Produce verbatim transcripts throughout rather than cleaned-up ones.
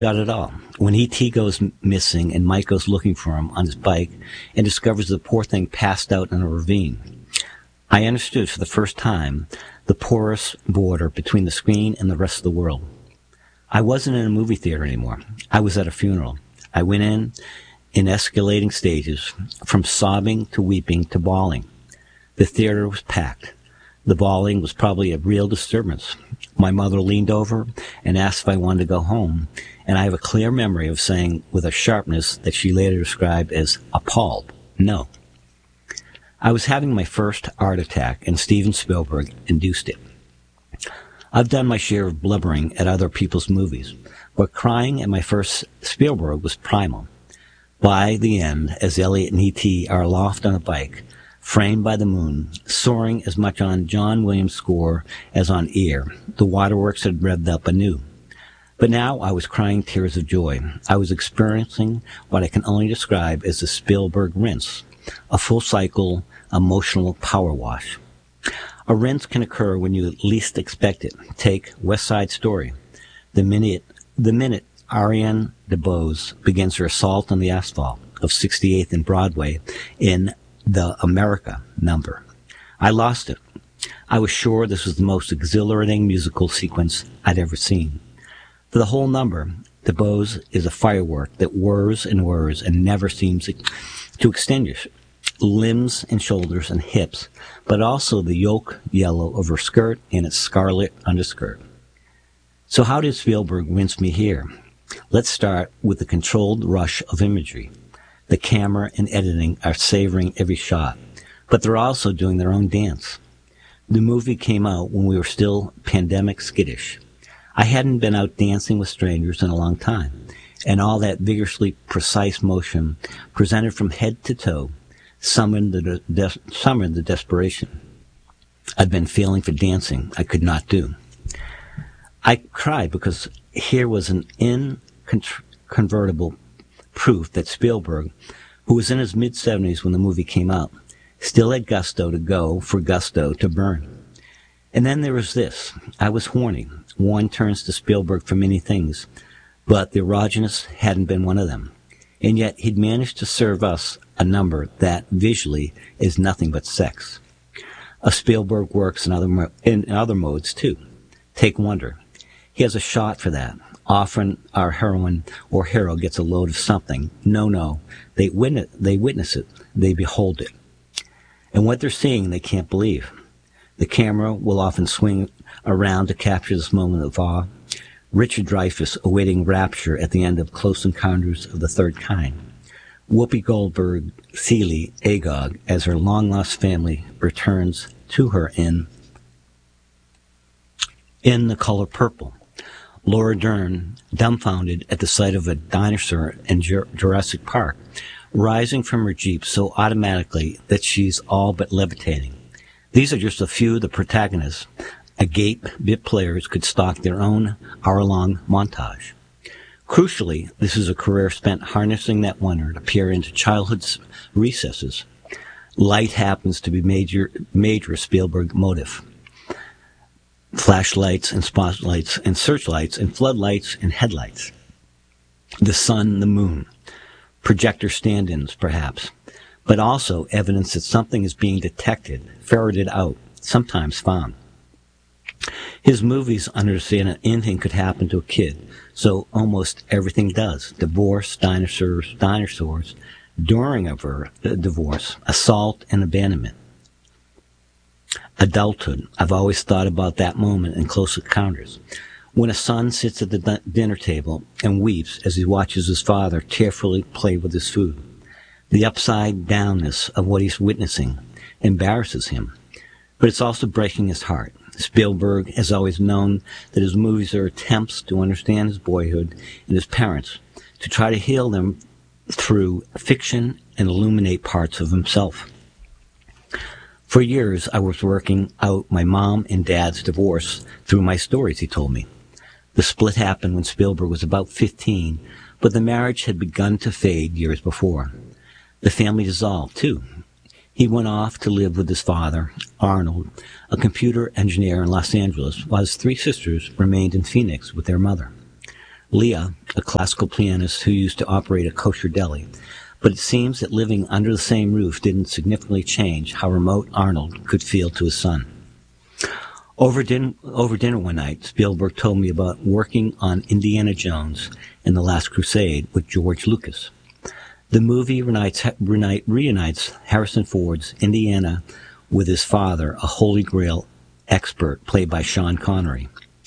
Not at all. When E T goes missing and Mike goes looking for him on his bike and discovers the poor thing passed out in a ravine, I understood for the first time the porous border between the screen and the rest of the world. I wasn't in a movie theater anymore. I was at a funeral. I went in in escalating stages, from sobbing to weeping to bawling. The theater was packed. The bawling was probably a real disturbance. My mother leaned over and asked if I wanted to go home, and I have a clear memory of saying with a sharpness that she later described as appalled, no. I was having my first heart attack, and Steven Spielberg induced it. I've done my share of blubbering at other people's movies, but crying at my first Spielberg was primal. By the end, as Elliot and E T are aloft on a bike, framed by the moon, soaring as much on John Williams' score as on ear, the waterworks had revved up anew. But now I was crying tears of joy. I was experiencing what I can only describe as the Spielberg rinse, a full-cycle emotional power wash. A rinse can occur when you least expect it. Take West Side Story. The minute, the minute Ariane DeBose begins her assault on the asphalt of sixty-eighth and Broadway in the America number, I lost it. I was sure this was the most exhilarating musical sequence I'd ever seen. For the whole number, DeBose is a firework that whirs and whirs and never seems to extinguish. Limbs and shoulders and hips, but also the yolk yellow of her skirt and its scarlet underskirt. So how did Spielberg rinse me here? Let's start with the controlled rush of imagery. The camera and editing are savoring every shot, but they're also doing their own dance. The movie came out when we were still pandemic skittish. I hadn't been out dancing with strangers in a long time, and all that vigorously precise motion presented from head to toe summoned the, de- summoned the desperation I'd been feeling for dancing I could not do. I cried because here was an incontrovertible proof that Spielberg, who was in his mid-seventies when the movie came out, still had gusto to go for gusto to burn. And then there was this. I was horny. One turns to Spielberg for many things, but the erogenous hadn't been one of them. And yet he'd managed to serve us a number that, visually, is nothing but sex. A Spielberg works in other, mo- in other modes, too. Take Wonder. He has a shot for that. Often our heroine or hero gets a load of something. No, no. They witness, they witness it. They behold it. And what they're seeing, they can't believe. The camera will often swing around to capture this moment of awe. Richard Dreyfuss awaiting rapture at the end of Close Encounters of the Third Kind. Whoopi Goldberg, Celie Agog, as her long-lost family returns to her in In the Color Purple. Laura Dern, dumbfounded at the sight of a dinosaur in Jurassic Park, rising from her Jeep so automatically that she's all but levitating. These are just a few of the protagonists. Agape bit players could stock their own hour-long montage. Crucially, this is a career spent harnessing that wonder to peer into childhood's recesses. Light happens to be major, major Spielberg motive. Flashlights and spotlights and searchlights and floodlights and headlights. The sun, the moon. Projector stand-ins, perhaps. But also evidence that something is being detected, ferreted out, sometimes found. His movies understand that anything could happen to a kid, so almost everything does. Divorce, dinosaurs, dinosaurs, during a ver- divorce, assault, and abandonment. Adulthood. I've always thought about that moment in Close Encounters, when a son sits at the di- dinner table and weeps as he watches his father tearfully play with his food. The upside-downness of what he's witnessing embarrasses him, but it's also breaking his heart. Spielberg has always known that his movies are attempts to understand his boyhood and his parents, to try to heal them through fiction and illuminate parts of himself. For years, I was working out my mom and dad's divorce through my stories, he told me. The split happened when Spielberg was about fifteen, but the marriage had begun to fade years before. The family dissolved, too. He went off to live with his father, Arnold, a computer engineer in Los Angeles, while his three sisters remained in Phoenix with their mother. Leah, a classical pianist who used to operate a kosher deli, but it seems that living under the same roof didn't significantly change how remote Arnold could feel to his son. Over din- over dinner one night, Spielberg told me about working on Indiana Jones and the Last Crusade with George Lucas. The movie reunites, reunite, reunites Harrison Ford's Indiana with his father, a Holy Grail expert played by Sean Connery.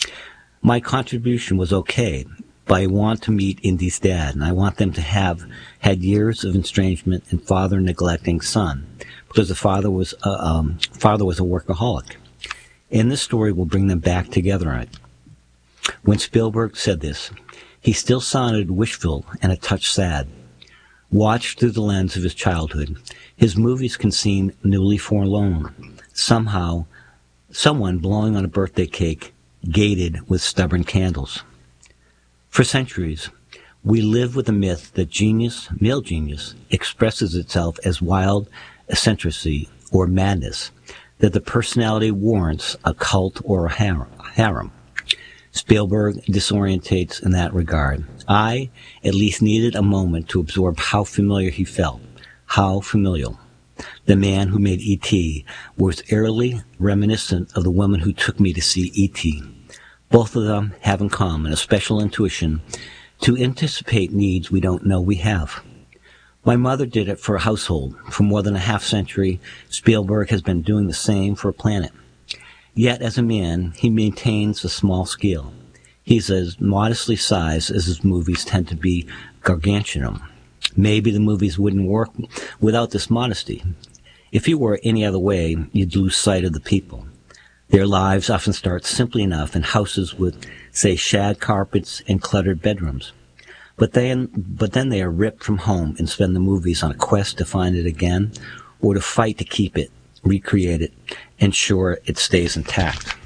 My contribution was okay, but I want to meet Indy's dad, and I want them to have had years of estrangement and father neglecting son, because the father was a, um, father was a workaholic. And this story will bring them back together. When Spielberg said this, he still sounded wishful and a touch sad. Watched through the lens of his childhood, his movies can seem newly forlorn. Somehow, someone blowing on a birthday cake, gated with stubborn candles. For centuries, we live with the myth that genius, male genius, expresses itself as wild eccentricity or madness, that the personality warrants a cult or a harem. Spielberg disorientates in that regard. I at least needed a moment to absorb how familiar he felt, how familial. The man who made E T was eerily reminiscent of the woman who took me to see E T Both of them have in common a special intuition to anticipate needs we don't know we have. My mother did it for a household. For more than a half century, Spielberg has been doing the same for a planet. Yet, as a man, he maintains a small scale. He's as modestly sized as his movies tend to be gargantuan. Maybe the movies wouldn't work without this modesty. If you were any other way, you'd lose sight of the people. Their lives often start simply enough in houses with, say, shag carpets and cluttered bedrooms. But then, but then they are ripped from home and spend the movies on a quest to find it again, or to fight to keep it, recreate it, ensure it stays intact.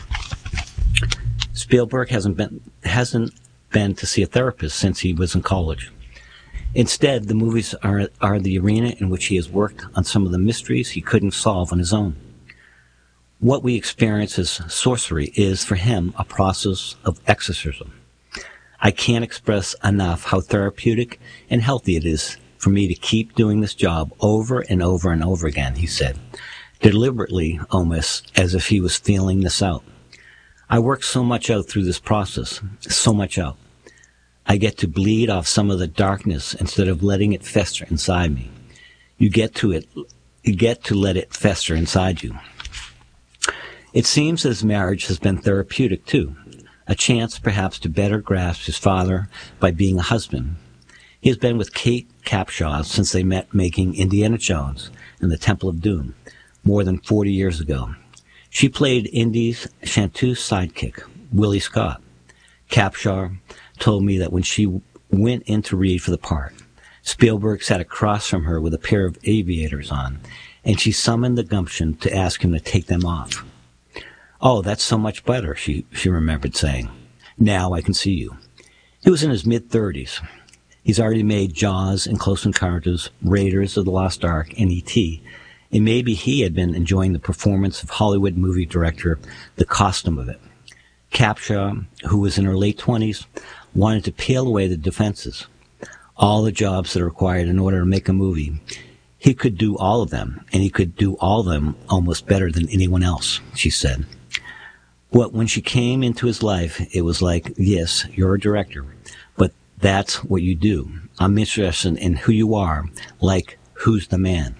Spielberg hasn't been hasn't been to see a therapist since he was in college. Instead, the movies are are the arena in which he has worked on some of the mysteries he couldn't solve on his own. What we experience as sorcery is, for him, a process of exorcism. I can't express enough how therapeutic and healthy it is for me to keep doing this job over and over and over again, he said, deliberately, almost as if he was feeling this out. I work so much out through this process, so much out. I get to bleed off some of the darkness instead of letting it fester inside me. You get to it, you get to let it fester inside you. It seems his marriage has been therapeutic too, a chance perhaps to better grasp his father by being a husband. He has been with Kate Capshaw since they met making Indiana Jones and the Temple of Doom more than forty years ago. She played Indy's chanteuse sidekick, Willie Scott. Capshaw told me that when she went in to read for the part, Spielberg sat across from her with a pair of aviators on, and she summoned the gumption to ask him to take them off. "Oh, that's so much better," she, she remembered saying. "Now I can see you." He was in his mid-thirties. He's already made Jaws and Close Encounters, Raiders of the Lost Ark, and E T, and maybe he had been enjoying the performance of Hollywood movie director, the costume of it. Capshaw, who was in her late twenties, wanted to peel away the defenses. All the jobs that are required in order to make a movie. He could do all of them, and he could do all of them almost better than anyone else, she said. Well, when she came into his life, it was like, yes, you're a director, but that's what you do. I'm interested in who you are, like, who's the man?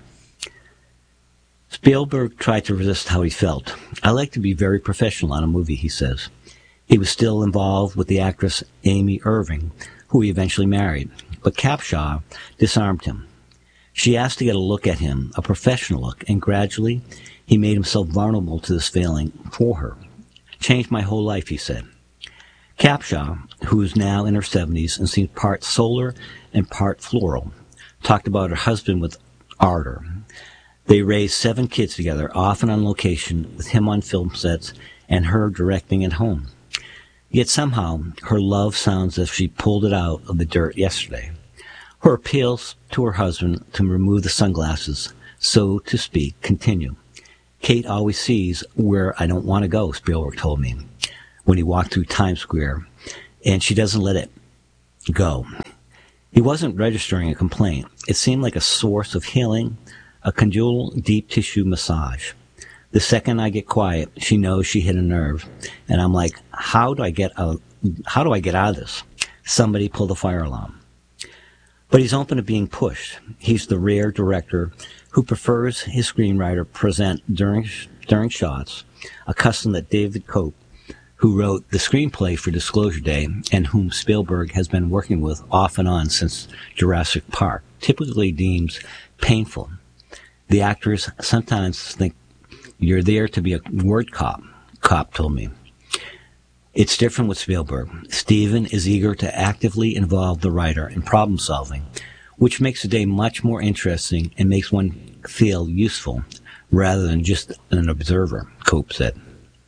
Spielberg tried to resist how he felt. I like to be very professional on a movie, he says. He was still involved with the actress Amy Irving, who he eventually married, but Capshaw disarmed him. She asked to get a look at him, a professional look, and gradually he made himself vulnerable to this feeling for her. Changed my whole life, he said. Capshaw, who is now in her seventies and seems part solar and part floral, talked about her husband with ardor. They raised seven kids together, often on location, with him on film sets and her directing at home. Yet somehow her love sounds as if she pulled it out of the dirt yesterday. Her appeals to her husband to remove the sunglasses, so to speak, continue. Kate always sees where I don't want to go, Spielberg told me, when he walked through Times Square, and she doesn't let it go. He wasn't registering a complaint. It seemed like a source of healing, a conjugal deep tissue massage. The second I get quiet, she knows she hit a nerve, and I'm like, how do I get out, how do I get out of this? Somebody pull the fire alarm. But he's open to being pushed. He's the rare director who prefers his screenwriter present during during shots, a custom that David Koepp, who wrote the screenplay for Disclosure Day and whom Spielberg has been working with off and on since Jurassic Park, typically deems painful. The actors sometimes think you're there to be a word cop, Koepp told me. It's different with Spielberg. Steven is eager to actively involve the writer in problem solving, which makes the day much more interesting and makes one feel useful rather than just an observer, Koepp said.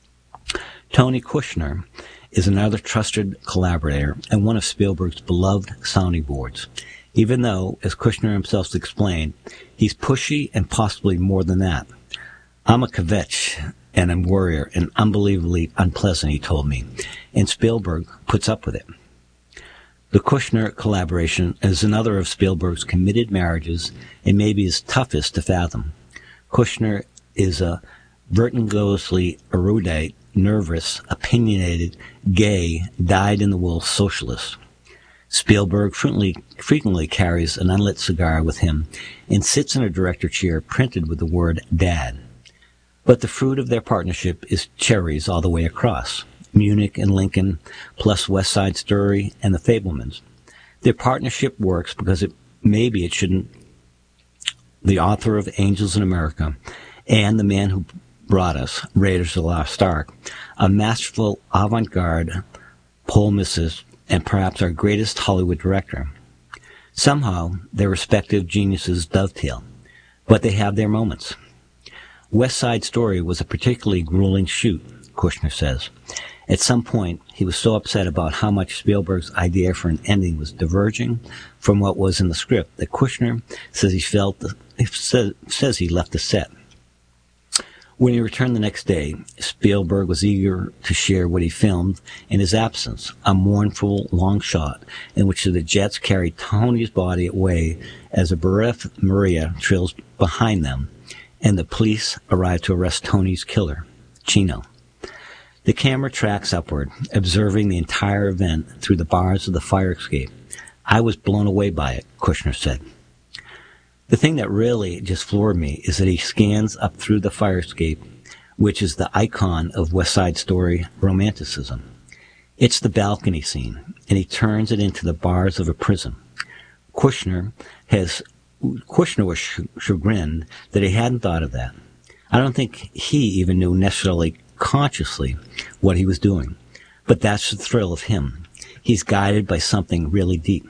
Tony Kushner is another trusted collaborator and one of Spielberg's beloved sounding boards, even though, as Kushner himself explained, he's pushy and possibly more than that. I'm a kvetch and a warrior and unbelievably unpleasant, he told me, and Spielberg puts up with it. The Kushner collaboration is another of Spielberg's committed marriages and maybe his toughest to fathom. Kushner is a virtuously erudite, nervous, opinionated, gay, dyed-in-the-wool socialist. Spielberg frequently, frequently carries an unlit cigar with him and sits in a director chair printed with the word Dad. But the fruit of their partnership is cherries all the way across. Munich and Lincoln, plus West Side Story and The Fabelmans. Their partnership works because it maybe it shouldn't. The author of Angels in America and the man who brought us Raiders of the Lost Ark, a masterful avant-garde polemicist and perhaps our greatest Hollywood director. Somehow, their respective geniuses dovetail, but they have their moments. West Side Story was a particularly grueling shoot, Kushner says. At some point, he was so upset about how much Spielberg's idea for an ending was diverging from what was in the script that Kushner says he felt the, says, says he left the set. When he returned the next day, Spielberg was eager to share what he filmed in his absence, a mournful long shot in which the jets carried Tony's body away as a bereft Maria trails behind them, and the police arrive to arrest Tony's killer, Chino. The camera tracks upward, observing the entire event through the bars of the fire escape. I was blown away by it, Kushner said. The thing that really just floored me is that he scans up through the fire escape, which is the icon of West Side Story romanticism. It's the balcony scene, and he turns it into the bars of a prison. Kushner has Kushner was chagrined that he hadn't thought of that. I don't think he even knew necessarily consciously what he was doing, but that's the thrill of him. He's guided by something really deep.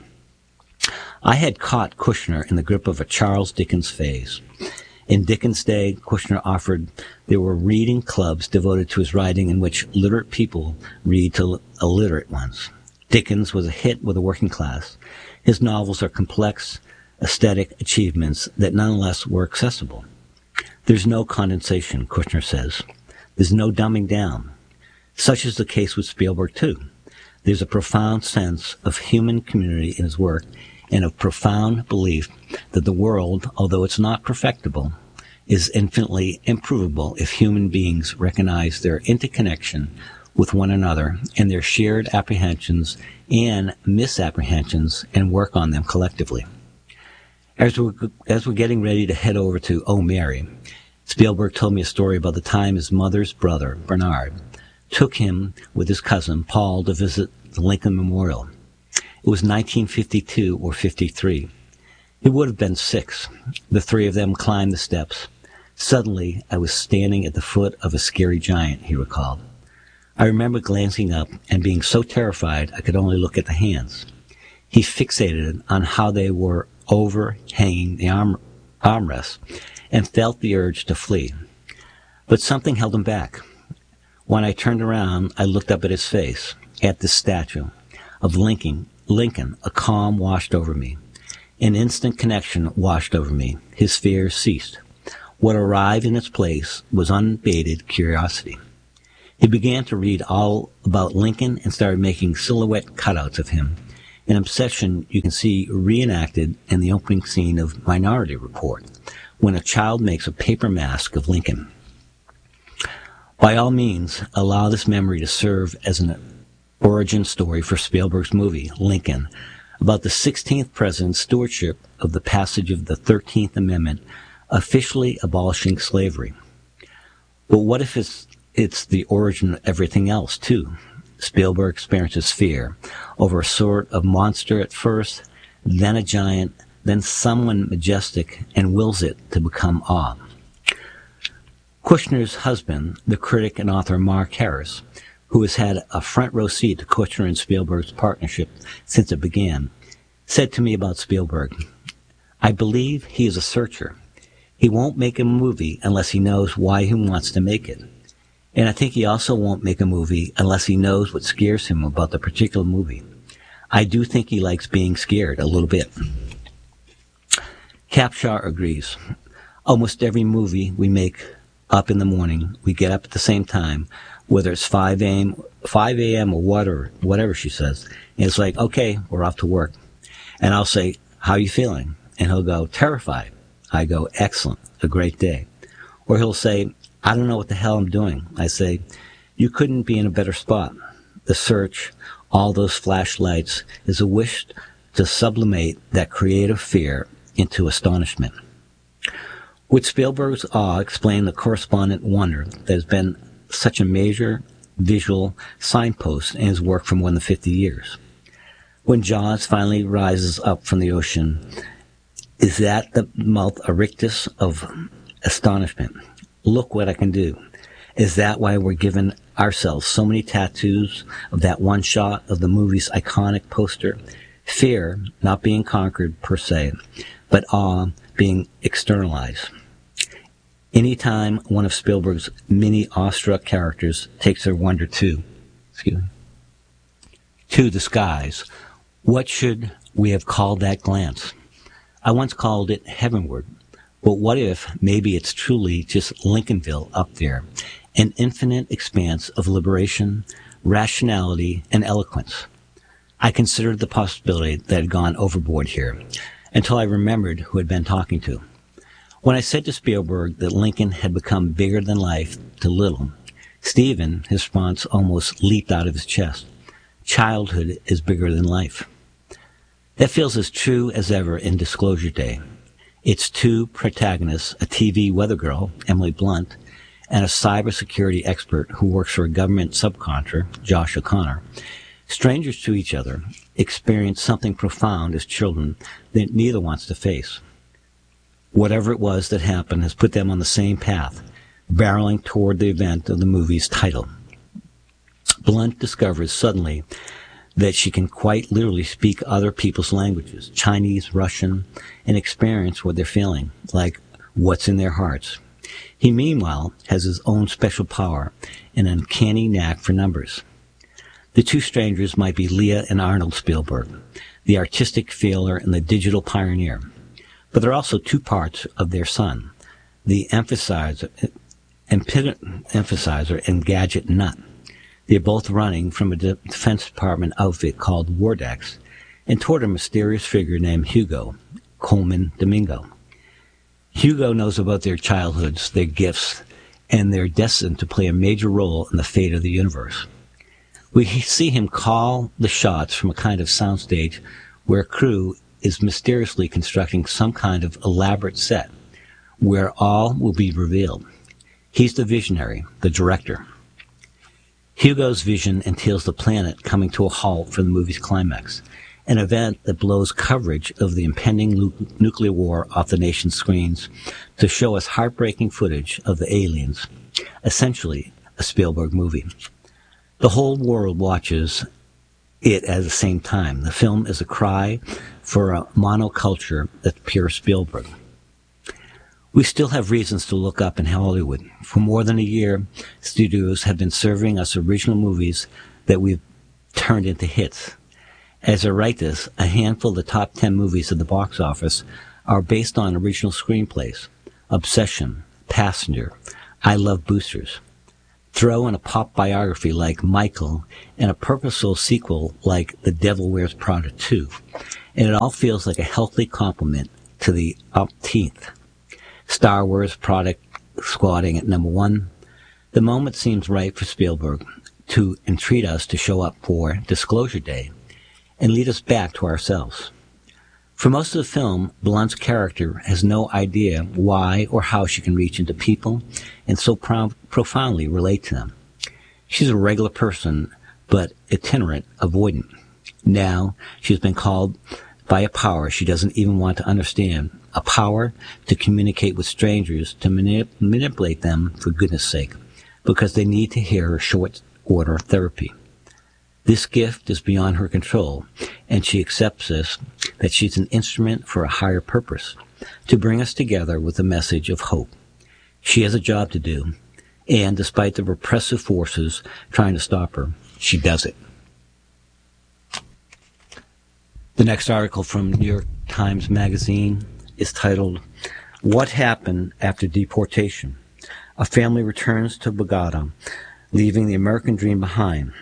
I had caught Kushner in the grip of a Charles Dickens phase. In Dickens' day, Kushner offered there were reading clubs devoted to his writing in which literate people read to illiterate ones. Dickens was a hit with the working class. His novels are complex, aesthetic achievements that nonetheless were accessible. There's no condensation, Kushner says. There's no dumbing down. Such is the case with Spielberg, too. There's a profound sense of human community in his work and a profound belief that the world, although it's not perfectible, is infinitely improvable if human beings recognize their interconnection with one another and their shared apprehensions and misapprehensions and work on them collectively. As we're, as we're getting ready to head over to Oh, Mary, Spielberg told me a story about the time his mother's brother, Bernard, took him with his cousin, Paul, to visit the Lincoln Memorial. It was nineteen fifty-two or fifty-three. He would have been six. The three of them climbed the steps. Suddenly, I was standing at the foot of a scary giant, he recalled. I remember glancing up and being so terrified I could only look at the hands. He fixated on how they were overhanging the arm, armrests and felt the urge to flee. But something held him back. When I turned around, I looked up at his face, at the statue of Lincoln. Lincoln, a calm washed over me. An instant connection washed over me. His fears ceased. What arrived in its place was unabated curiosity. He began to read all about Lincoln and started making silhouette cutouts of him. In Obsession, you can see reenacted in the opening scene of Minority Report, when a child makes a paper mask of Lincoln. By all means, allow this memory to serve as an origin story for Spielberg's movie, Lincoln, about the sixteenth president's stewardship of the passage of the thirteenth Amendment, officially abolishing slavery. But what if it's, it's the origin of everything else, too? Spielberg experiences fear over a sort of monster at first, then a giant, then someone majestic, and wills it to become awe. Kushner's husband, the critic and author Mark Harris, who has had a front row seat to Kushner and Spielberg's partnership since it began, said to me about Spielberg, "I believe he is a searcher. He won't make a movie unless he knows why he wants to make it. And I think he also won't make a movie unless he knows what scares him about the particular movie. I do think he likes being scared a little bit." Capshaw agrees. Almost every movie we make up in the morning, we get up at the same time, whether it's five a.m. five a.m. or whatever, whatever she says. And it's like, okay, we're off to work. And I'll say, "How are you feeling?" And he'll go, "Terrified." I go, "Excellent, a great day." Or he'll say, "I don't know what the hell I'm doing." I say, "You couldn't be in a better spot." The search, all those flashlights, is a wish to sublimate that creative fear into astonishment. Would Spielberg's awe explain the correspondent wonder that has been such a major visual signpost in his work for more than fifty years? When Jaws finally rises up from the ocean, is that the mouth a rictus of astonishment? Look what I can do. Is that why we're giving ourselves so many tattoos of that one shot of the movie's iconic poster? Fear not being conquered per se, but awe being externalized. Anytime one of Spielberg's many awestruck characters takes their wonder to, excuse me, to the skies, what should we have called that glance? I once called it heavenward. But what if maybe it's truly just Lincolnville up there, an infinite expanse of liberation, rationality, and eloquence? I considered the possibility that had gone overboard here, until I remembered who I'd been talking to. When I said to Spielberg that Lincoln had become bigger than life to little, Stephen, his response almost leaped out of his chest. Childhood is bigger than life. That feels as true as ever in Disclosure Day. Its two protagonists, a T V weather girl, Emily Blunt, and a cybersecurity expert who works for a government subcontractor, Josh O'Connor, strangers to each other, experience something profound as children that neither wants to face. Whatever it was that happened has put them on the same path, barreling toward the event of the movie's title. Blunt discovers suddenly that she can quite literally speak other people's languages, Chinese, Russian, and experience what they're feeling, like what's in their hearts. He, meanwhile, has his own special power, an uncanny knack for numbers. The two strangers might be Leah and Arnold Spielberg, the artistic feeler and the digital pioneer. But they're also two parts of their son, the emphasizer, emphasizer and gadget nut. They're both running from a Defense Department outfit called Wardex and toward a mysterious figure named Hugo, Coleman Domingo. Hugo knows about their childhoods, their gifts, and they're destined to play a major role in the fate of the universe. We see him call the shots from a kind of soundstage where a crew is mysteriously constructing some kind of elaborate set where all will be revealed. He's the visionary, the director. Hugo's vision entails the planet coming to a halt for the movie's climax, an event that blows coverage of the impending lu- nuclear war off the nation's screens to show us heartbreaking footage of the aliens, essentially a Spielberg movie. The whole world watches it at the same time. The film is a cry for a monoculture that's pure Spielberg. We still have reasons to look up in Hollywood. For more than a year, studios have been serving us original movies that we've turned into hits. As I write this, a handful of the top ten movies at the box office are based on original screenplays. Obsession, Passenger, I Love Boosters. Throw in a pop biography like Michael and a purposeful sequel like The Devil Wears Prada two, and it all feels like a healthy complement to the umpteenth Star Wars product squatting at number one. The moment seems right for Spielberg to entreat us to show up for Disclosure Day and lead us back to ourselves. For most of the film, Blunt's character has no idea why or how she can reach into people and so pro- profoundly relate to them. She's a regular person, but itinerant, avoidant. Now, she's been called by a power she doesn't even want to understand, a power to communicate with strangers, to manip- manipulate them for goodness sake, because they need to hear her short-order therapy. This gift is beyond her control, and she accepts this, that she's an instrument for a higher purpose, to bring us together with a message of hope. She has a job to do, and despite the repressive forces trying to stop her, she does it. The next article from New York Times Magazine is titled, What Happened After Deportation? A Family Returns to Bogota, Leaving the American Dream Behind.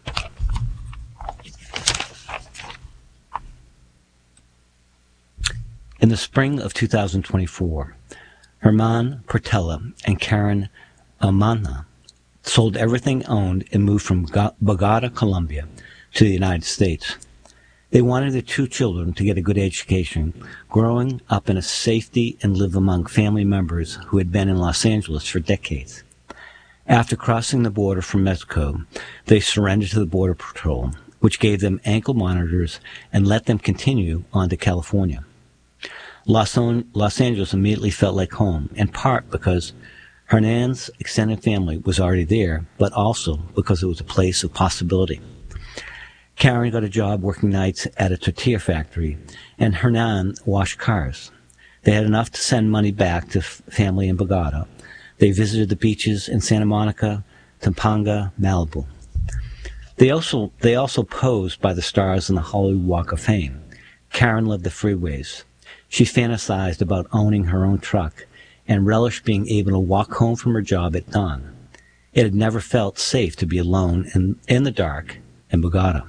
In the spring of two thousand twenty-four, Herman Portela and Karen Almanza sold everything owned and moved from Bogota, Colombia, to the United States. They wanted their two children to get a good education, growing up in a safety and live among family members who had been in Los Angeles for decades. After crossing the border from Mexico, they surrendered to the Border Patrol, which gave them ankle monitors and let them continue on to California. Los, Los Angeles immediately felt like home, in part because Hernan's extended family was already there, but also because it was a place of possibility. Karen got a job working nights at a tortilla factory, and Hernan washed cars. They had enough to send money back to family in Bogota. They visited the beaches in Santa Monica, Pampanga, Malibu. They also, they also posed by the stars in the Hollywood Walk of Fame. Karen loved the freeways. She fantasized about owning her own truck and relished being able to walk home from her job at dawn. It had never felt safe to be alone in, in the dark in Bogota.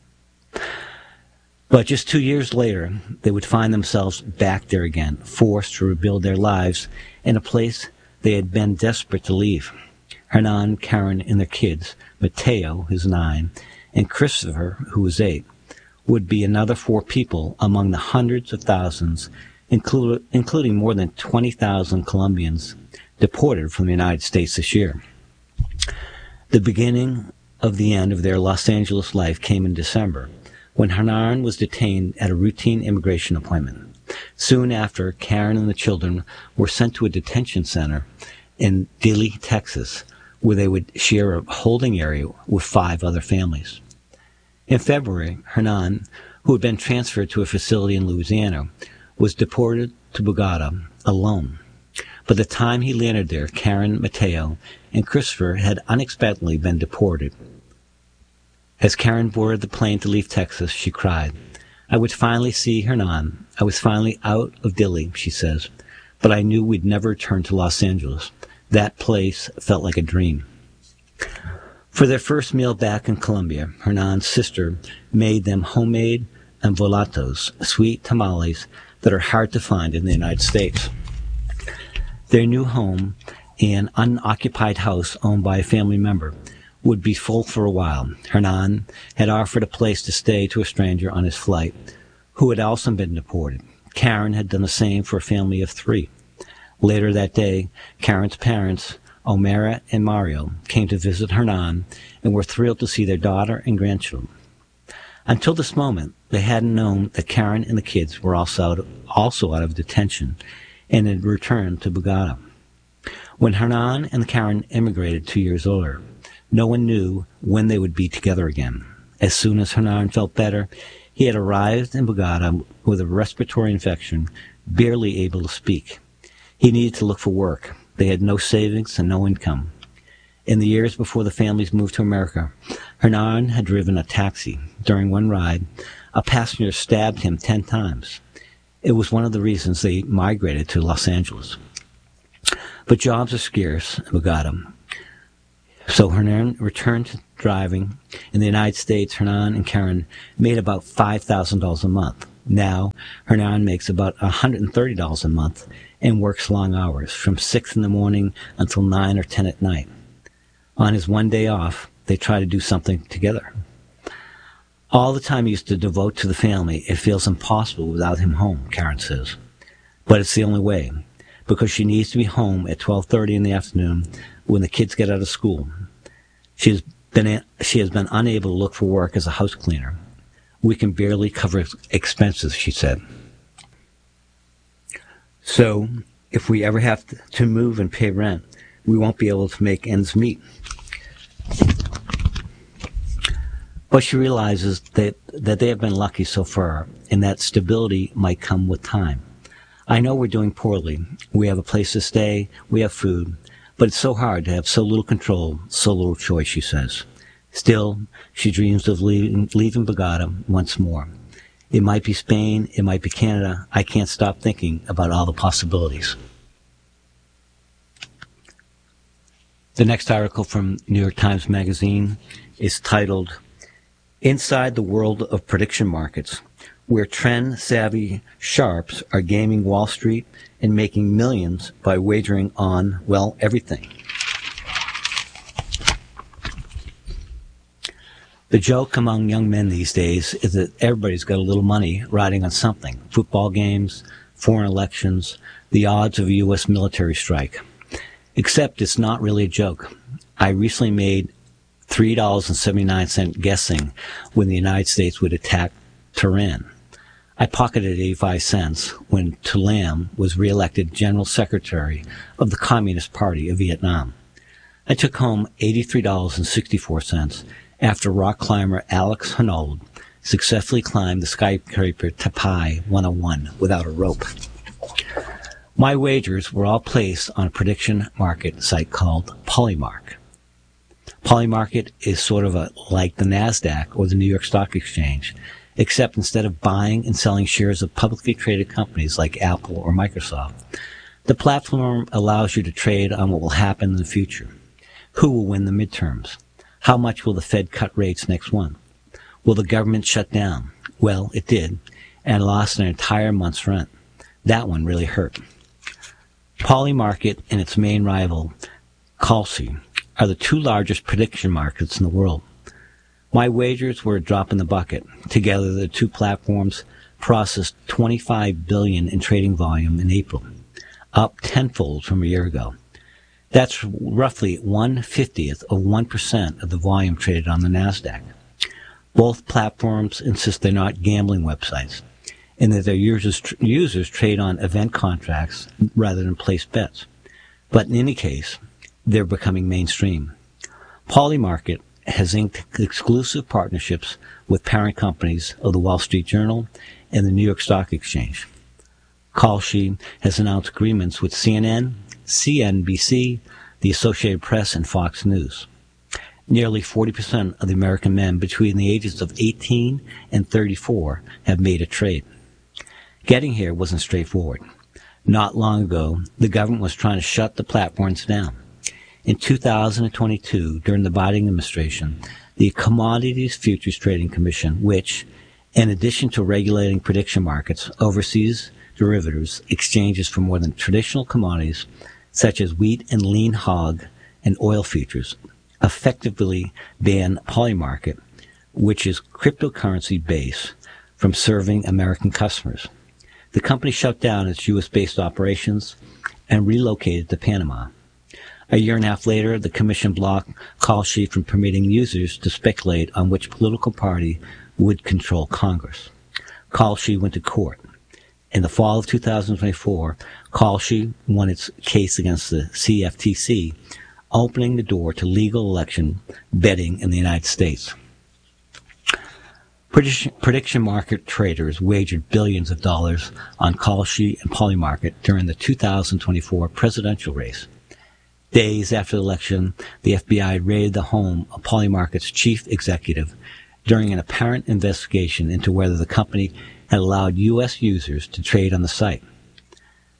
But just two years later, they would find themselves back there again, forced to rebuild their lives in a place they had been desperate to leave. Hernan, Karen, and their kids, Mateo, who's nine, and Christopher, who was eight, would be another four people among the hundreds of thousands, include, including more than twenty thousand Colombians deported from the United States this year. The beginning of the end of their Los Angeles life came in December, when Hernan was detained at a routine immigration appointment. Soon after, Karen and the children were sent to a detention center in Dilley, Texas, where they would share a holding area with five other families. In February, Hernan, who had been transferred to a facility in Louisiana, was deported to Bogota alone. By the time he landed there, Karen, Mateo, and Christopher had unexpectedly been deported. As Karen boarded the plane to leave Texas, she cried, "I would finally see Hernan. I was finally out of Dilley," she says, "but I knew we'd never return to Los Angeles. That place felt like a dream." For their first meal back in Colombia, Hernan's sister made them homemade envolatos, sweet tamales that are hard to find in the United States. Their new home, an unoccupied house owned by a family member, would be full for a while. Hernan had offered a place to stay to a stranger on his flight, who had also been deported. Karen had done the same for a family of three. Later that day, Karen's parents, Omera and Mario, came to visit Hernan and were thrilled to see their daughter and grandchildren. Until this moment, they hadn't known that Karen and the kids were also out of, also out of detention and had returned to Bogota. When Hernan and Karen immigrated two years earlier, no one knew when they would be together again. As soon as Hernan felt better, he had arrived in Bogota with a respiratory infection, barely able to speak. He needed to look for work. They had no savings and no income. In the years before the families moved to America, Hernan had driven a taxi. During one ride, a passenger stabbed him ten times. It was one of the reasons they migrated to Los Angeles. But jobs are scarce in Bogota. So Hernan returned to driving. In the United States, Hernan and Karen made about five thousand dollars a month. Now, Hernan makes about one hundred thirty dollars a month and works long hours, from six in the morning until nine or ten at night. On his one day off, they try to do something together. All the time he used to devote to the family, it feels impossible without him home, Karen says. But it's the only way, because she needs to be home at twelve thirty in the afternoon when the kids get out of school. She has been, she has been unable to look for work as a house cleaner. We can barely cover expenses, she said. So, if we ever have to move and pay rent, we won't be able to make ends meet. But she realizes that, that they have been lucky so far, and that stability might come with time. I know we're doing poorly. We have a place to stay, we have food, but it's so hard to have so little control, so little choice, she says. Still, she dreams of leaving, leaving Bogota once more. It might be Spain, it might be Canada. I can't stop thinking about all the possibilities. The next article from New York Times Magazine is titled, Inside the World of Prediction Markets, where trend-savvy sharps are gaming Wall Street and making millions by wagering on, well, everything. The joke among young men these days is that everybody's got a little money riding on something. Football games, foreign elections, the odds of a U S military strike. Except it's not really a joke. I recently made three dollars and seventy-nine cents guessing when the United States would attack Tehran. I pocketed eighty-five cents when Tu Lam was reelected General Secretary of the Communist Party of Vietnam. I took home eighty-three dollars and sixty-four cents after rock climber Alex Honnold successfully climbed the skyscraper Tapai one oh one without a rope. My wagers were all placed on a prediction market site called Polymark. Polymarket is sort of a, like the NASDAQ or the New York Stock Exchange, except instead of buying and selling shares of publicly traded companies like Apple or Microsoft, the platform allows you to trade on what will happen in the future. Who will win the midterms? How much will the Fed cut rates next month? Will the government shut down? Well, it did, and lost an entire month's rent. That one really hurt. Polymarket and its main rival, Kalshi, are the two largest prediction markets in the world. My wagers were a drop in the bucket. Together, the two platforms processed twenty-five billion dollars in trading volume in April, up tenfold from a year ago. That's roughly one fiftieth of one percent of the volume traded on the NASDAQ. Both platforms insist they're not gambling websites, and that their users, users trade on event contracts rather than place bets. But in any case, they're becoming mainstream. Polymarket has inked exclusive partnerships with parent companies of the Wall Street Journal and the New York Stock Exchange. Kalshi has announced agreements with C N N, C N B C, the Associated Press, and Fox News. Nearly forty percent of the American men between the ages of eighteen and thirty-four have made a trade. Getting here wasn't straightforward. Not long ago, the government was trying to shut the platforms down. In two thousand twenty-two, during the Biden administration, the Commodities Futures Trading Commission, which, in addition to regulating prediction markets, oversees derivatives exchanges for more than traditional commodities such as wheat and lean hog and oil futures, effectively banned Polymarket, which is cryptocurrency based, from serving American customers. The company shut down its U S-based operations and relocated to Panama. A year and a half later, the commission blocked Kalshi from permitting users to speculate on which political party would control Congress. Kalshi went to court. In the fall of two thousand twenty-four, Kalshi won its case against the C F T C, opening the door to legal election betting in the United States. Prediction market traders wagered billions of dollars on Kalshi and Polymarket during the two thousand twenty-four presidential race. Days after the election, the F B I raided the home of Polymarket's chief executive during an apparent investigation into whether the company had allowed U S users to trade on the site.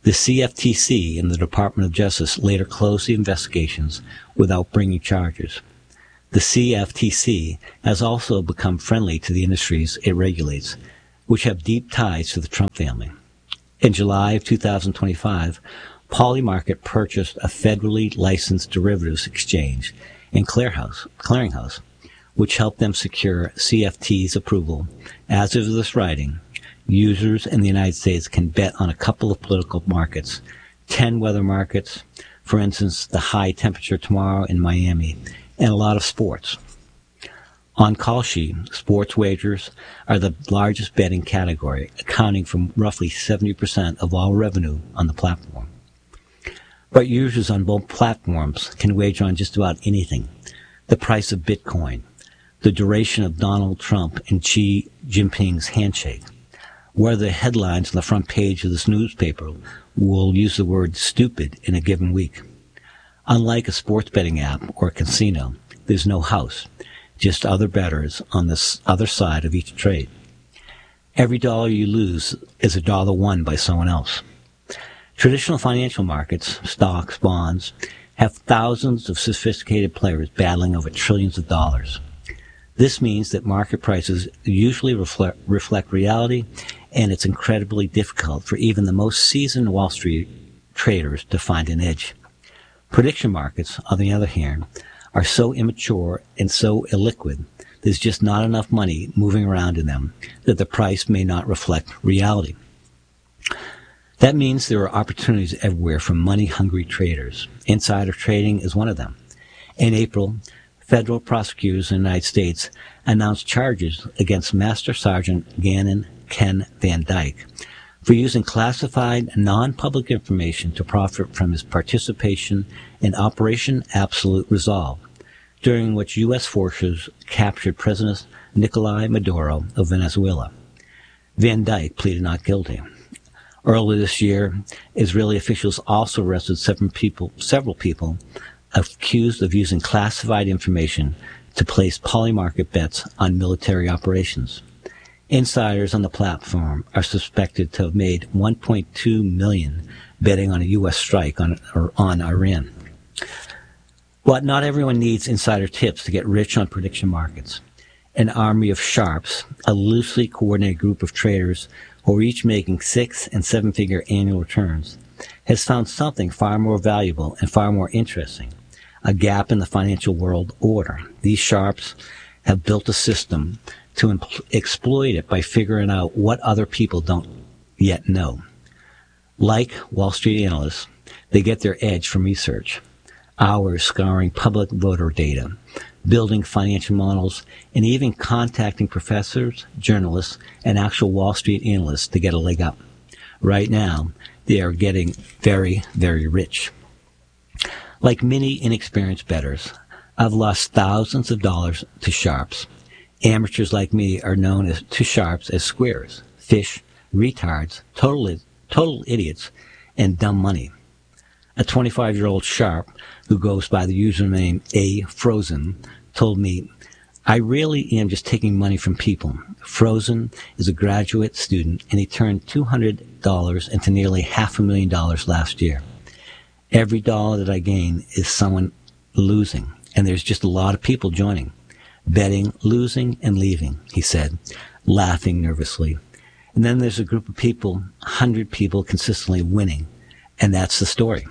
The C F T C and the Department of Justice later closed the investigations without bringing charges. The C F T C has also become friendly to the industries it regulates, which have deep ties to the Trump family. In July of two thousand twenty-five, Polymarket purchased a federally licensed derivatives exchange and clearinghouse, which helped them secure C F T's approval. As of this writing, users in the United States can bet on a couple of political markets, ten weather markets, for instance, the high temperature tomorrow in Miami, and a lot of sports. On Kalshi, sports wagers are the largest betting category, accounting for roughly seventy percent of all revenue on the platform. But users on both platforms can wager on just about anything: the price of Bitcoin, the duration of Donald Trump and Xi Jinping's handshake, whether the headlines on the front page of this newspaper will use the word stupid in a given week. Unlike a sports betting app or a casino, there's no house, just other bettors on the other side of each trade. Every dollar you lose is a dollar won by someone else. Traditional financial markets, stocks, bonds, have thousands of sophisticated players battling over trillions of dollars. This means that market prices usually reflect, reflect reality, and it's incredibly difficult for even the most seasoned Wall Street traders to find an edge. Prediction markets, on the other hand, are so immature and so illiquid, there's just not enough money moving around in them that the price may not reflect reality. That means there are opportunities everywhere for money-hungry traders. Insider trading is one of them. In April, federal prosecutors in the United States announced charges against Master Sergeant Gannon Ken Van Dyke for using classified, non-public information to profit from his participation in Operation Absolute Resolve, during which U S forces captured President Nicolás Maduro of Venezuela. Van Dyke pleaded not guilty. Earlier this year, Israeli officials also arrested seven people, several people accused of using classified information to place polymarket bets on military operations. Insiders on the platform are suspected to have made one point two million dollars betting on a U S strike on, or on Iran. But not everyone needs insider tips to get rich on prediction markets. An army of sharps, a loosely coordinated group of traders who are each making six- and seven-figure annual returns, has found something far more valuable and far more interesting: a gap in the financial world order. These sharps have built a system to impl- exploit it by figuring out what other people don't yet know. Like Wall Street analysts, they get their edge from research, hours scouring public voter data, building financial models, and even contacting professors, journalists, and actual Wall Street analysts to get a leg up. Right now, they are getting very, very rich. Like many inexperienced bettors, I've lost thousands of dollars to sharps. Amateurs like me are known as, to sharps as squares, fish, retards, total, total idiots, and dumb money. A twenty-five-year-old sharp who goes by the username A Frozen told me, "I really am just taking money from people." Frozen is a graduate student, and he turned two hundred dollars into nearly half a million dollars last year. Every dollar that I gain is someone losing, and there's just a lot of people joining, betting, losing, and leaving, he said, laughing nervously. And then there's a group of people, one hundred people consistently winning, and that's the story.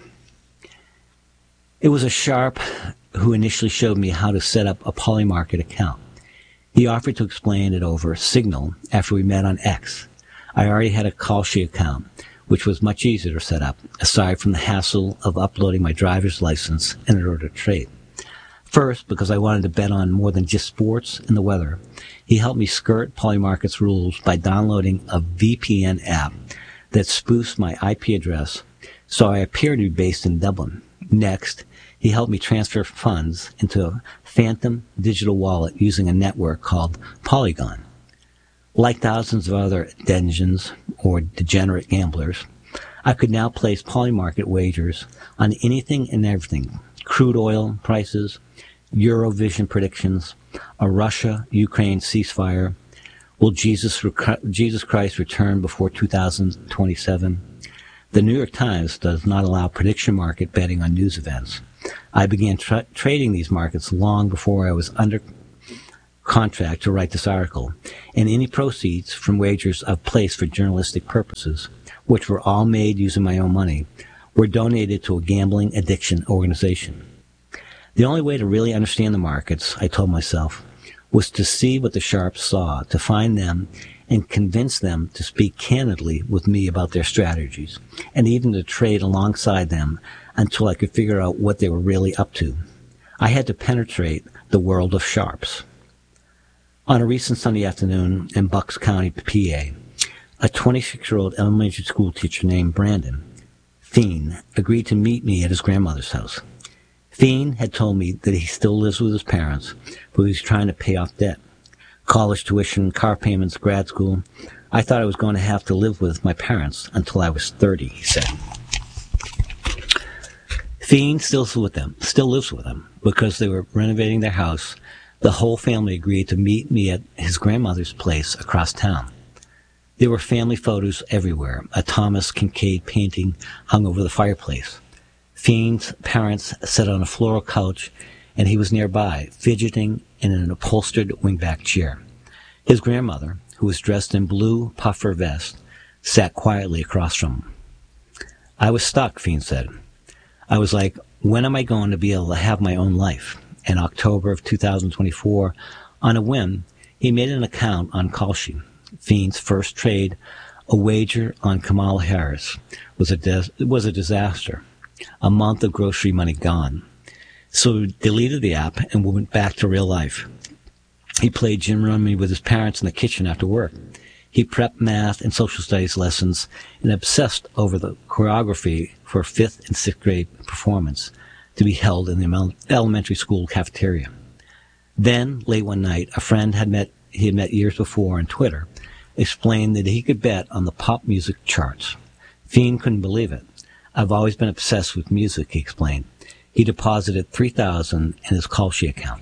It was a sharp who initially showed me how to set up a Polymarket account. He offered to explain it over Signal after we met on X. I already had a Kalshi account, which was much easier to set up, aside from the hassle of uploading my driver's license in order to trade. First, because I wanted to bet on more than just sports and the weather, he helped me skirt Polymarket's rules by downloading a V P N app that spoofs my I P address, so I appear to be based in Dublin. Next, he helped me transfer funds into a phantom digital wallet using a network called Polygon. Like thousands of other denizens or degenerate gamblers, I could now place Polymarket wagers on anything and everything: crude oil prices, Eurovision predictions, a Russia-Ukraine ceasefire, will Jesus, Jesus Christ return before two thousand twenty-seven, The New York Times does not allow prediction market betting on news events. I began tra- trading these markets long before I was under contract to write this article, and any proceeds from wagers I've placed for journalistic purposes, which were all made using my own money, were donated to a gambling addiction organization. The only way to really understand the markets, I told myself, was to see what the sharps saw, to find them and convince them to speak candidly with me about their strategies, and even to trade alongside them until I could figure out what they were really up to. I had to penetrate the world of sharps. On a recent Sunday afternoon in Bucks County, P A, a twenty-six-year-old elementary school teacher named Brandon Feen agreed to meet me at his grandmother's house. Feen had told me that he still lives with his parents, but he was trying to pay off debt. College tuition, car payments, grad school. I thought I was going to have to live with my parents until I was thirty, he said. Feen still lives with them, still lives with them, because they were renovating their house. The whole family agreed to meet me at his grandmother's place across town. There were family photos everywhere. A Thomas Kincaid painting hung over the fireplace. Feen's parents sat on a floral couch, and he was nearby, fidgeting in an upholstered wingback chair. His grandmother, who was dressed in blue puffer vest, sat quietly across from him. I was stuck, Feen said. I was like, when am I going to be able to have my own life? In October of two thousand twenty-four, on a whim, he made an account on Kalshi. Feen's first trade, a wager on Kamala Harris, was a dis- was a disaster. A month of grocery money gone. So he deleted the app and went back to real life. He played gym rummy with his parents in the kitchen after work. He prepped math and social studies lessons and obsessed over the choreography for a fifth and sixth grade performance to be held in the elementary school cafeteria. Then, late one night, a friend had met he had met years before on Twitter explained that he could bet on the pop music charts. Feen couldn't believe it. I've always been obsessed with music, he explained. He deposited three thousand dollars in his Kalshi account.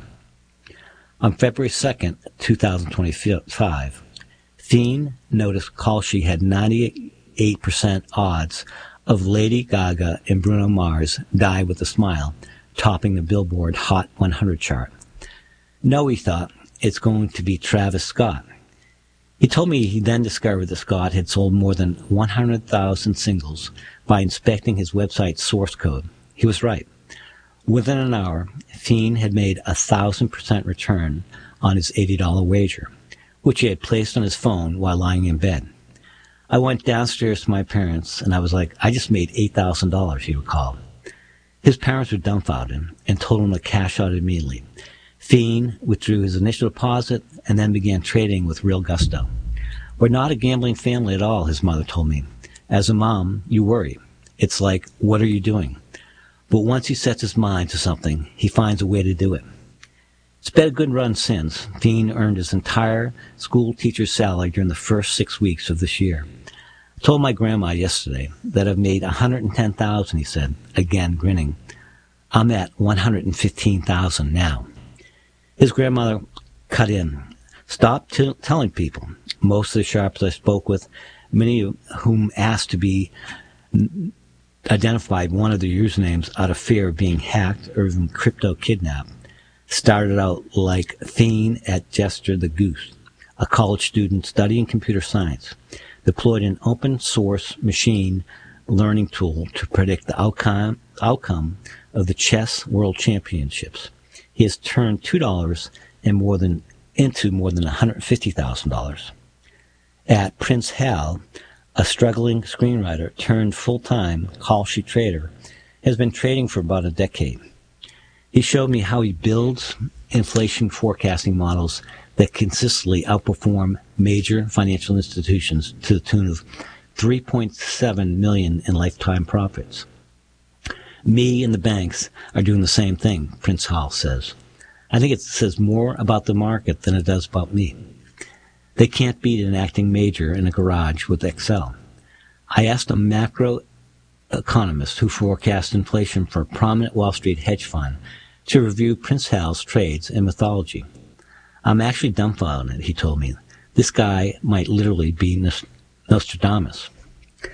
On February second, twenty twenty-five, Feen noticed Kalshi had ninety-eight percent odds of Lady Gaga and Bruno Mars Die with a Smile, topping the Billboard Hot one hundred chart. No, he thought, it's going to be Travis Scott. He told me he then discovered that Scott had sold more than one hundred thousand singles by inspecting his website's source code. He was right. Within an hour, Feen had made a thousand percent return on his eighty dollars wager, which he had placed on his phone while lying in bed. I went downstairs to my parents, and I was like, I just made eight thousand dollars, he recalled. His parents were dumbfounded and told him to cash out immediately. Feen withdrew his initial deposit and then began trading with real gusto. We're not a gambling family at all, his mother told me. As a mom, you worry. It's like, what are you doing? But once he sets his mind to something, he finds a way to do it. It's been a good run since. Feen earned his entire school teacher's salary during the first six weeks of this year. I told my grandma yesterday that I've made one hundred ten thousand dollars, he said, again grinning. I'm at one hundred fifteen thousand dollars now. His grandmother cut in. Stop t- telling people. Most of the sharps I spoke with, many of whom asked to be identified one of their usernames out of fear of being hacked or even crypto kidnapped, started out like Feen at Jester the Goose, a college student studying computer science, deployed an open-source machine learning tool to predict the outcome, outcome of the chess world championships. He has turned two dollars and more than, into more than one hundred fifty thousand dollars. At Prince Hal, a struggling screenwriter turned full-time Kalshi trader, has been trading for about a decade. He showed me how he builds inflation forecasting models that consistently outperform major financial institutions to the tune of three point seven million dollars in lifetime profits. Me and the banks are doing the same thing, Prince Hal says. I think it says more about the market than it does about me. They can't beat an acting major in a garage with Excel. I asked a macro economist who forecasts inflation for a prominent Wall Street hedge fund to review Prince Hal's trades and methodology. I'm actually dumbfounded, he told me. This guy might literally be Nostradamus.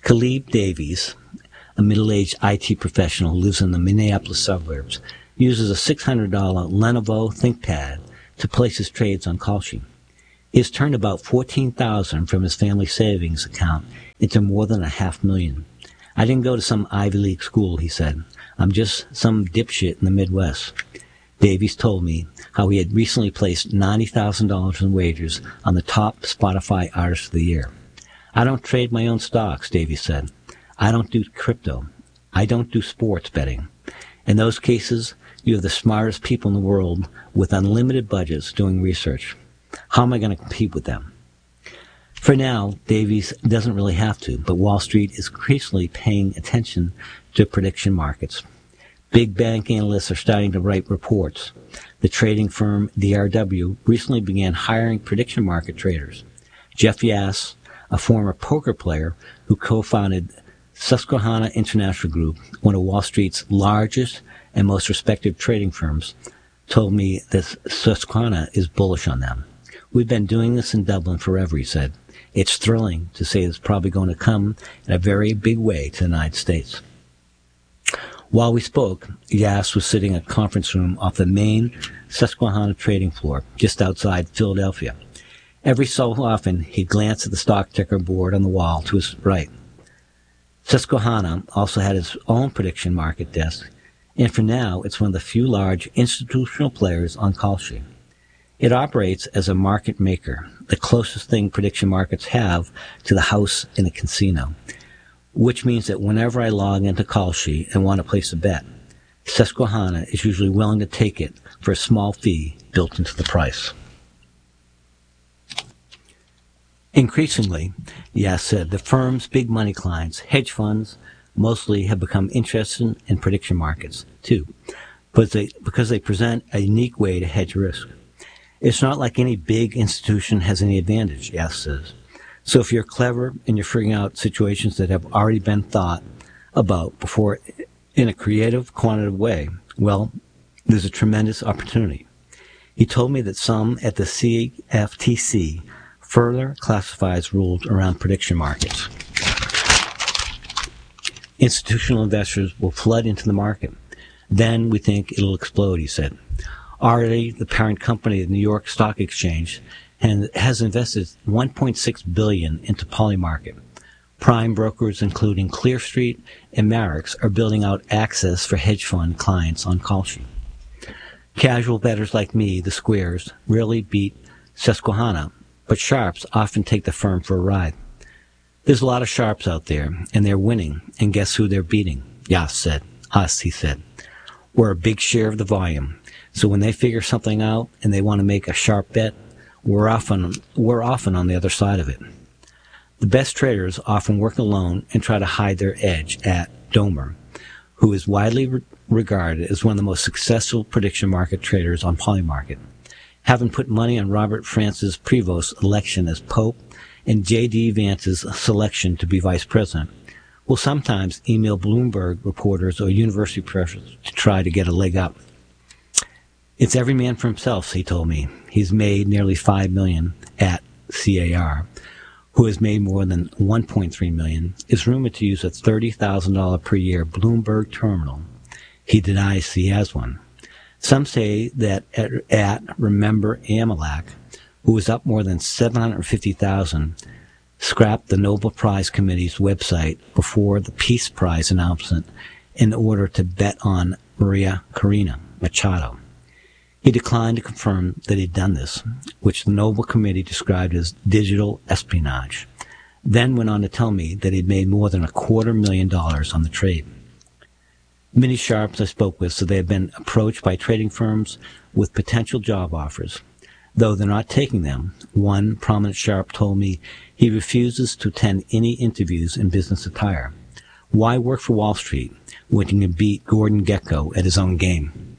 Khalib Davies, a middle-aged I T professional who lives in the Minneapolis suburbs, uses a six hundred dollars Lenovo ThinkPad to place his trades on Kalshi. He has turned about fourteen thousand dollars from his family savings account into more than a half million. I didn't go to some Ivy League school, he said. I'm just some dipshit in the Midwest. Davies told me how he had recently placed ninety thousand dollars in wagers on the top Spotify Artist of the Year. I don't trade my own stocks, Davies said. I don't do crypto. I don't do sports betting. In those cases, you have the smartest people in the world with unlimited budgets doing research. How am I going to compete with them? For now, Davies doesn't really have to, but Wall Street is increasingly paying attention to prediction markets. Big bank analysts are starting to write reports. The trading firm D R W recently began hiring prediction market traders. Jeff Yass, a former poker player who co-founded Susquehanna International Group, one of Wall Street's largest and most respected trading firms, told me that Susquehanna is bullish on them. We've been doing this in Dublin forever, he said. It's thrilling to say it's probably going to come in a very big way to the United States. While we spoke, Yass was sitting in a conference room off the main Susquehanna trading floor just outside Philadelphia. Every so often, he'd glance at the stock ticker board on the wall to his right. Susquehanna also had its own prediction market desk, and for now, it's one of the few large institutional players on Kalshi. It operates as a market maker, the closest thing prediction markets have to the house in a casino, which means that whenever I log into Kalshi and want to place a bet, Susquehanna is usually willing to take it for a small fee built into the price. Increasingly, Yass said, the firm's big money clients, hedge funds, mostly have become interested in prediction markets, too, but they, because they present a unique way to hedge risk. It's not like any big institution has any advantage, Yass says. So if you're clever and you're figuring out situations that have already been thought about before in a creative, quantitative way, well, there's a tremendous opportunity. He told me that some at the C F T C further classifies rules around prediction markets. Institutional investors will flood into the market. Then we think it'll explode, he said. Already, the parent company of the New York Stock Exchange has invested one point six billion dollars into Polymarket. Prime brokers, including Clear Street and Marex, are building out access for hedge fund clients on Kalshi. Casual bettors like me, the squares, rarely beat Susquehanna, but sharps often take the firm for a ride. There's a lot of sharps out there, and they're winning, and guess who they're beating? Yass said. Us, he said. We're a big share of the volume, so when they figure something out and they want to make a sharp bet, we're often, we're often on the other side of it. The best traders often work alone and try to hide their edge at Domer, who is widely re- regarded as one of the most successful prediction market traders on Polymarket. Having put money on Robert Francis Prevost's election as Pope and J D Vance's selection to be Vice President, will sometimes email Bloomberg reporters or university professors to try to get a leg up. It's every man for himself, he told me. He's made nearly five million dollars at C A R, who has made more than one point three million dollars, is rumored to use a thirty thousand dollars per year Bloomberg terminal. He denies he has one. Some say that at, at Remember Amalak, who was up more than seven hundred fifty thousand dollars, scrapped the Nobel Prize Committee's website before the Peace Prize announcement in order to bet on Maria Corina Machado. He declined to confirm that he'd done this, which the Nobel Committee described as digital espionage, then went on to tell me that he'd made more than a quarter million dollars on the trade. Many sharps I spoke with said they had been approached by trading firms with potential job offers. Though they're not taking them, one prominent sharp told me he refuses to attend any interviews in business attire. Why work for Wall Street when he can beat Gordon Gekko at his own game?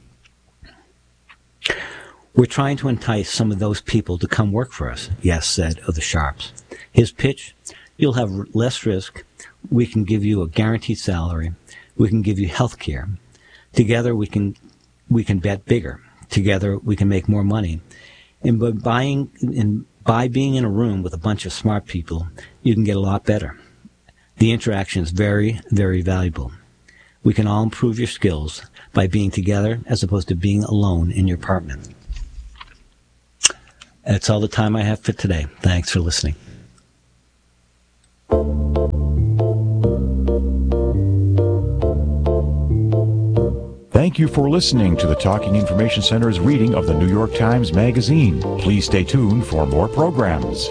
We're trying to entice some of those people to come work for us, Yass said of the sharps. His pitch, you'll have less risk, we can give you a guaranteed salary, we can give you health care. Together we can we can bet bigger. Together we can make more money. And by buying and by being in a room with a bunch of smart people, you can get a lot better. The interaction is very, very valuable. We can all improve your skills by being together as opposed to being alone in your apartment. That's all the time I have for today. Thanks for listening. Thank you for listening to the Talking Information Center's reading of the New York Times Magazine. Please stay tuned for more programs.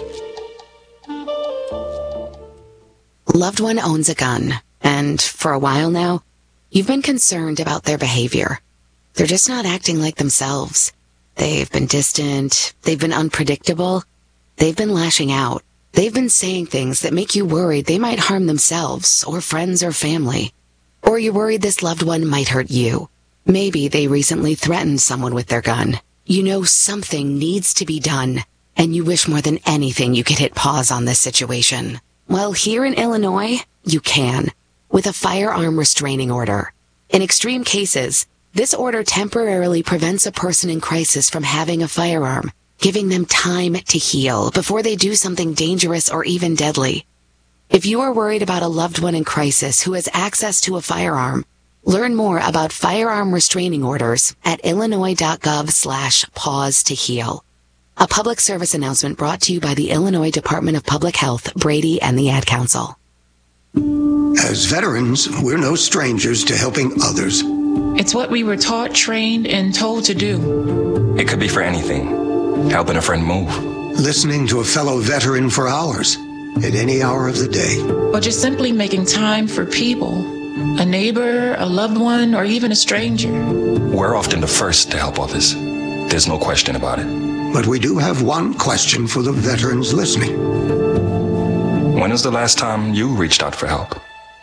Loved one owns a gun, and for a while now, you've been concerned about their behavior. They're just not acting like themselves. They've been distant, they've been unpredictable, they've been lashing out. They've been saying things that make you worried they might harm themselves, or friends or family. Or you're worried this loved one might hurt you. Maybe they recently threatened someone with their gun. You know something needs to be done, and you wish more than anything you could hit pause on this situation. Well, here in Illinois, you can, with a firearm restraining order. In extreme cases, this order temporarily prevents a person in crisis from having a firearm, giving them time to heal before they do something dangerous or even deadly. If you are worried about a loved one in crisis who has access to a firearm, learn more about firearm restraining orders at illinois.gov slash pause to heal. A public service announcement brought to you by the Illinois Department of Public Health, Brady, and the Ad Council. As veterans, we're no strangers to helping others. It's what we were taught, trained, and told to do. It could be for anything. Helping a friend move. Listening to a fellow veteran for hours, at any hour of the day. Or just simply making time for people. A neighbor, a loved one, or even a stranger. We're often the first to help others. There's no question about it. But we do have one question for the veterans listening. When was the last time you reached out for help?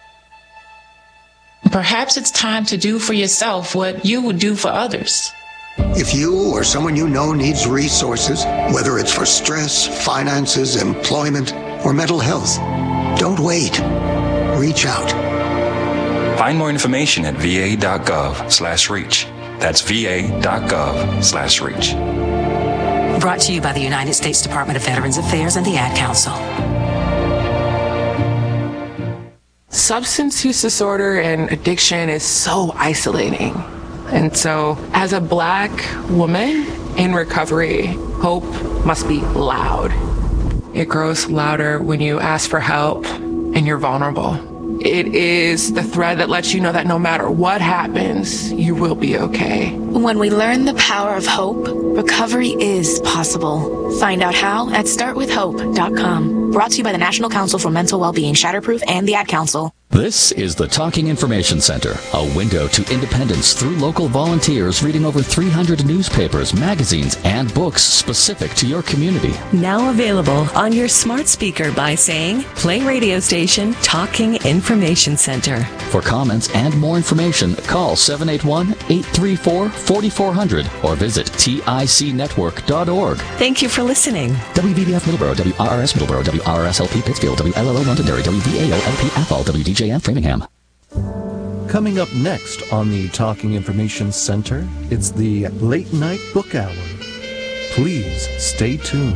Perhaps it's time to do for yourself what you would do for others. If you or someone you know needs resources, whether it's for stress, finances, employment, or mental health, don't wait. Reach out. Find more information at va.gov slash reach. That's va.gov slash reach. Brought to you by the United States Department of Veterans Affairs and the Ad Council. Substance use disorder and addiction is so isolating. And so, as a Black woman in recovery, hope must be loud. It grows louder when you ask for help and you're vulnerable. It is the thread that lets you know that no matter what happens, you will be okay. When we learn the power of hope, recovery is possible. Find out how at start with hope dot com. Brought to you by the National Council for Mental Wellbeing, Shatterproof, and the Ad Council. This is the Talking Information Center, a window to independence through local volunteers reading over three hundred newspapers, magazines, and books specific to your community. Now available on your smart speaker by saying, play radio station Talking Information Center. For comments and more information, call seven eight one, eight three four, four four zero zero or visit tic network dot org. Thank you for listening. W V B F Middleborough, W R R S Middleborough, W R R S L P Pittsfield, W L L O Londonderry, W V A O L P Athol, W D J N Framingham. Coming up next on the Talking Information Center, it's the Late Night Book Hour. Please stay tuned.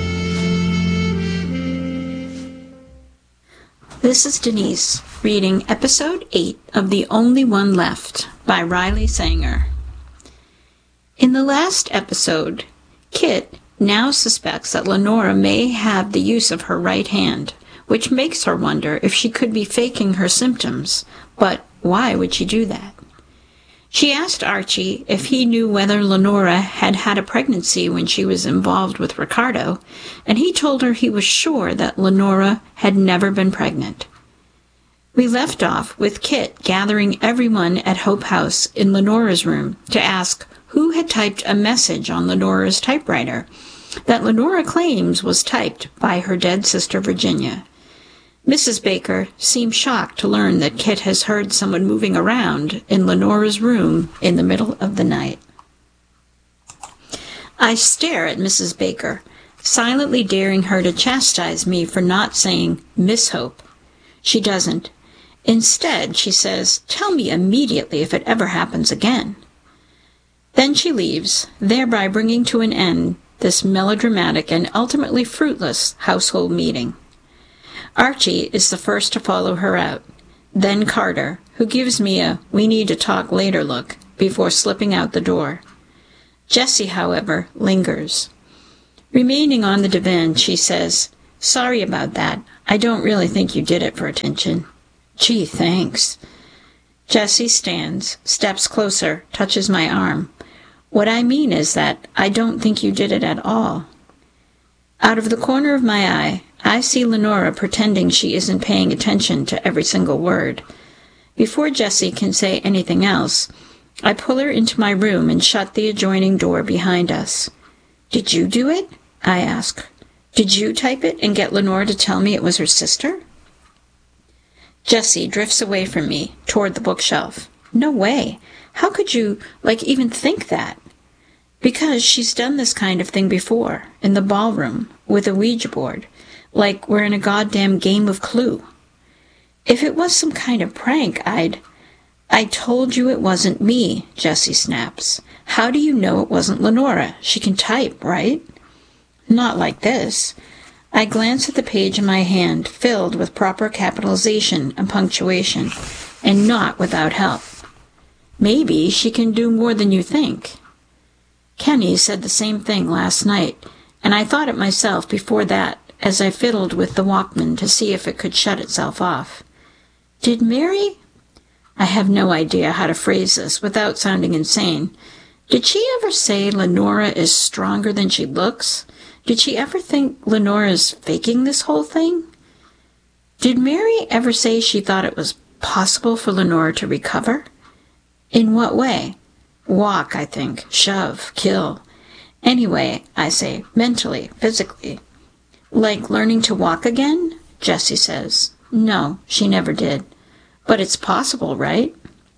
This is Denise, reading Episode eight of The Only One Left by Riley Sanger. In the last episode, Kit now suspects that Lenora may have the use of her right hand, which makes her wonder if she could be faking her symptoms. But why would she do that? She asked Archie if he knew whether Lenora had had a pregnancy when she was involved with Ricardo, and he told her he was sure that Lenora had never been pregnant. We left off with Kit gathering everyone at Hope House in Lenora's room to ask who had typed a message on Lenora's typewriter that Lenora claims was typed by her dead sister Virginia. Missus Baker seemed shocked to learn that Kit has heard someone moving around in Lenora's room in the middle of the night. I stare at Missus Baker, silently daring her to chastise me for not saying Miss Hope. She doesn't. Instead, she says, "Tell me immediately if it ever happens again." Then she leaves, thereby bringing to an end this melodramatic and ultimately fruitless household meeting. Archie is the first to follow her out, then Carter, who gives me a we need to talk later look before slipping out the door. Jessie, however, lingers. Remaining on the divan, she says, "Sorry about that. I don't really think you did it for attention." "Gee, thanks." Jessie stands, steps closer, touches my arm. "What I mean is that I don't think you did it at all." Out of the corner of my eye, I see Lenora pretending she isn't paying attention to every single word. Before Jessie can say anything else, I pull her into my room and shut the adjoining door behind us. "Did you do it?" I ask. "Did you type it and get Lenora to tell me it was her sister?" Jessie drifts away from me, toward the bookshelf. "No way. How could you, like, even think that?" "Because she's done this kind of thing before, in the ballroom, with a Ouija board, like we're in a goddamn game of Clue. If it was some kind of prank, I'd... I told you it wasn't me," Jessie snaps. "How do you know it wasn't Lenora? She can type, right?" "Not like this." I glance at the page in my hand, filled with proper capitalization and punctuation, and not without help. "Maybe she can do more than you think." Kenny said the same thing last night, and I thought it myself before that as I fiddled with the Walkman to see if it could shut itself off. Did Mary... I have no idea how to phrase this without sounding insane. Did she ever say Lenora is stronger than she looks? Did she ever think Lenora's faking this whole thing? Did Mary ever say she thought it was possible for Lenora to recover? In what way? Walk, I think. Shove. Kill. Anyway, I say, mentally, physically. Like learning to walk again? Jessie says. No, she never did. But it's possible, right?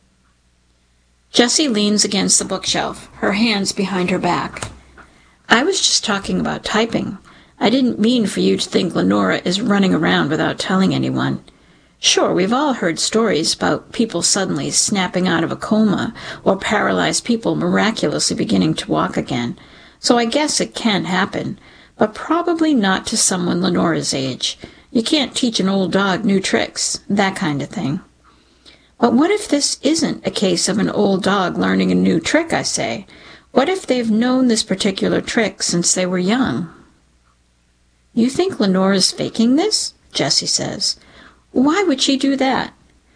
Jessie leans against the bookshelf, her hands behind her back. I was just talking about typing. I didn't mean for you to think Lenora is running around without telling anyone. Sure, we've all heard stories about people suddenly snapping out of a coma or paralyzed people miraculously beginning to walk again. So I guess it can happen, but probably not to someone Lenora's age. You can't teach an old dog new tricks, that kind of thing. But what if this isn't a case of an old dog learning a new trick, I say? What if they've known this particular trick since they were young? You think Lenora's faking this? Jessie says. Why would she do that?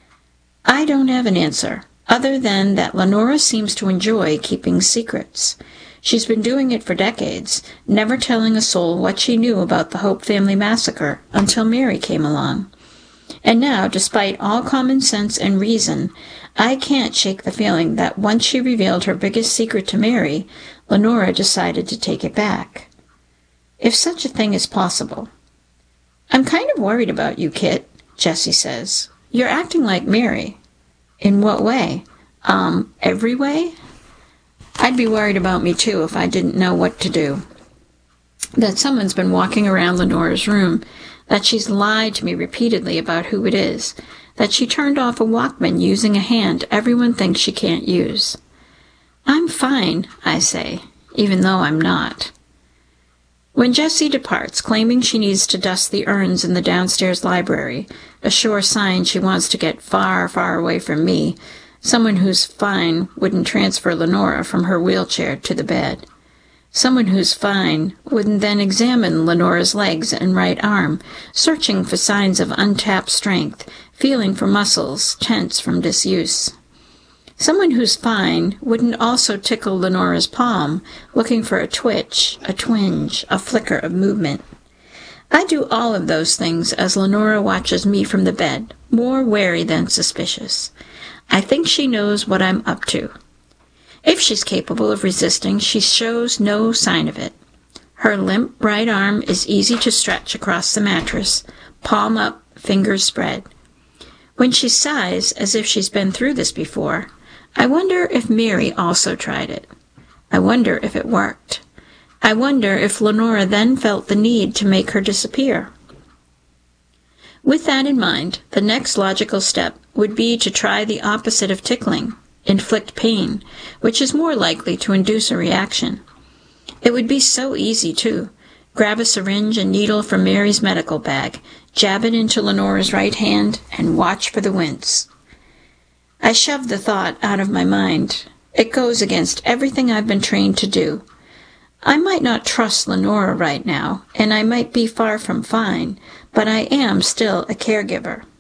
I don't have an answer, other than that Lenora seems to enjoy keeping secrets. She's been doing it for decades, never telling a soul what she knew about the Hope family massacre until Mary came along. And now, despite all common sense and reason, I can't shake the feeling that once she revealed her biggest secret to Mary, Lenora decided to take it back. If such a thing is possible. I'm kind of worried about you, Kit, Jessie says. You're acting like Mary. In what way? Um, every way? I'd be worried about me, too, if I didn't know what to do. That someone's been walking around Lenora's room, that she's lied to me repeatedly about who it is, that she turned off a Walkman using a hand everyone thinks she can't use. I'm fine, I say, even though I'm not. When Jessie departs, claiming she needs to dust the urns in the downstairs library, a sure sign she wants to get far, far away from me, someone who's fine wouldn't transfer Lenora from her wheelchair to the bed. Someone who's fine wouldn't then examine Lenora's legs and right arm, searching for signs of untapped strength, feeling for muscles tense from disuse. Someone who's fine wouldn't also tickle Lenora's palm, looking for a twitch, a twinge, a flicker of movement. I do all of those things as Lenora watches me from the bed, more wary than suspicious. I think she knows what I'm up to. If she's capable of resisting, she shows no sign of it. Her limp right arm is easy to stretch across the mattress, palm up, fingers spread. When she sighs, as if she's been through this before, I wonder if Mary also tried it. I wonder if it worked. I wonder if Lenora then felt the need to make her disappear. With that in mind, the next logical step would be to try the opposite of tickling, inflict pain, which is more likely to induce a reaction. It would be so easy, too. Grab a syringe and needle from Mary's medical bag, jab it into Lenora's right hand, and watch for the wince. I shoved the thought out of my mind. It goes against everything I've been trained to do. I might not trust Lenora right now, and I might be far from fine, but I am still a caregiver.